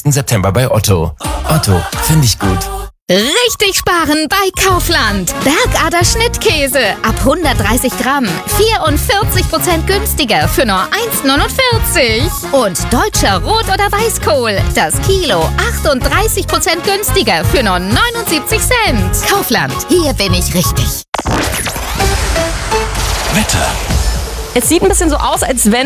September bei Otto. Otto, finde ich gut. Richtig sparen bei Kaufland. Bergader Schnittkäse ab 130 Gramm. 44% günstiger für nur 1,49. Und deutscher Rot- oder Weißkohl. Das Kilo 38% günstiger für nur 79 Cent. Kaufland, hier bin ich richtig. Wetter. Es sieht ein bisschen so aus, als wenn